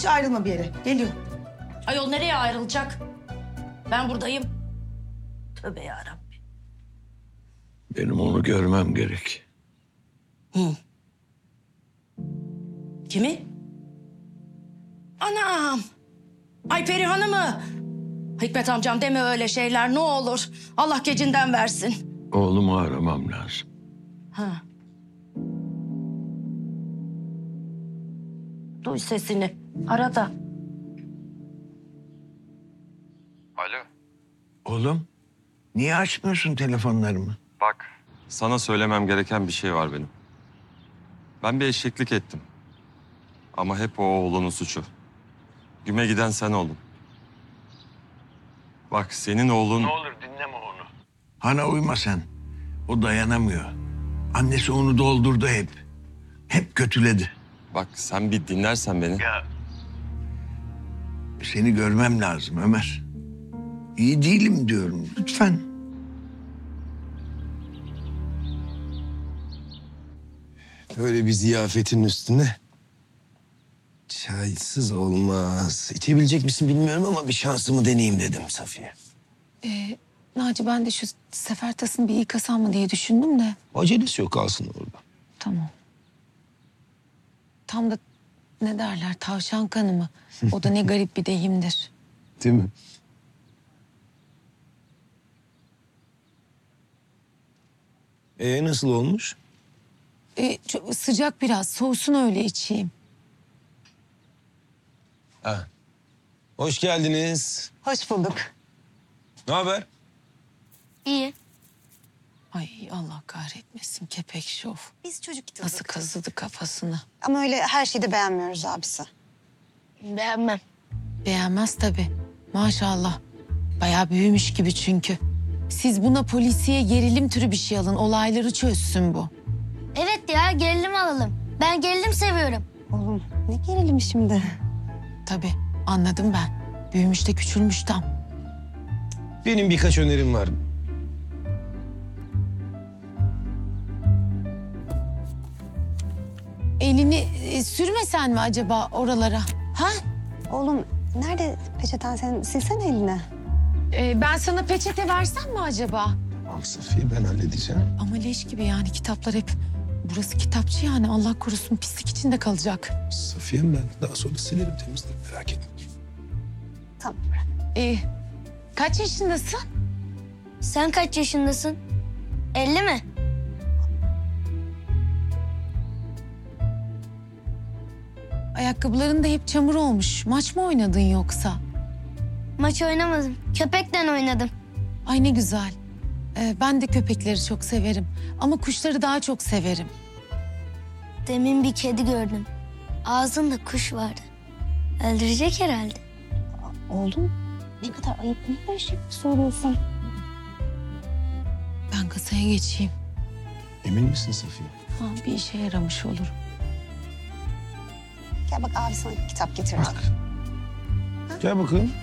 hiç ayrılma bir yere. Geliyor. Ayol nereye ayrılacak? Ben buradayım. Tövbe yarabbim. Benim onu görmem gerek. Kimi? Anam. Ay Perihan'ı mı? Hikmet amcam deme öyle şeyler ne olur. Allah gecinden versin. Oğlumu aramam lazım. Ha. Duy sesini. Ara da. Alo. Oğlum, niye açmıyorsun telefonlarımı? Bak, sana söylemem gereken bir şey var benim. Ben bir eşeklik ettim. Ama hep o oğlunun suçu. Güme giden sen oldun. Bak senin oğlun... olur dinleme onu. Hana uyma sen. O dayanamıyor. Annesi onu doldurdu hep. Hep kötüledi. Bak sen bir dinlersen beni. Ya. Seni görmem lazım Ömer. İyi değilim diyorum. Lütfen. Böyle bir ziyafetin üstüne çaysız olmaz. İçebilecek misin bilmiyorum ama bir şansımı deneyeyim dedim Safiye. Naci ben de şu sefer tasını bir yıkasam mı diye düşündüm de. Acelesi yok, kalsın orada. Tamam. Tam da ne derler tavşan kanı mı? O da ne garip bir deyimdir. Değil mi? Nasıl olmuş? Çok sıcak biraz soğusun öyle içeyim. Ha. Hoş geldiniz. Hoş bulduk. Ne haber? İyi. Ay Allah kahretmesin kepek şov. Biz çocuk kitabı. Nasıl kazıdı kafasını. Ama öyle her şeyi de beğenmiyoruz abisi. Beğenmem. Beğenmez tabii. Maşallah. Bayağı büyümüş gibi çünkü. Siz buna polisiye gerilim türü bir şey alın. Olayları çözsün bu. Evet ya gerilim alalım. Ben gerilim seviyorum. Oğlum ne gerilim şimdi? Tabii anladım ben. Büyümüş de küçülmüş tam. Benim birkaç önerim var. Elini sürmesen mi acaba oralara? Ha? Oğlum nerede peçeten senin? Silsene elini. Ben sana peçete versem mi acaba? Al Safiye, ben halledeceğim. Ama leş gibi yani kitaplar hep... Burası kitapçı yani Allah korusun pislik içinde kalacak. Safiye'm, ben daha sonra silerim, temizlerim, merak etme. Tamam bırak. Kaç yaşındasın? Sen kaç yaşındasın? 50 mi? Ayakkabıların da hep çamur olmuş. Maç mı oynadın yoksa? Maç oynamadım. Köpekle oynadım. Ay ne güzel. Ben de köpekleri çok severim. Ama kuşları daha çok severim. Demin bir kedi gördüm. Ağzında kuş vardı. Öldürecek herhalde. Oğlum ne kadar ayıp, ne böyle şey söylüyorsun? Ben kasaya geçeyim. Emin misin Safiye? Ha, bir işe yaramış olur. Gel bak abi sana kitap getirdim. Gel bakalım.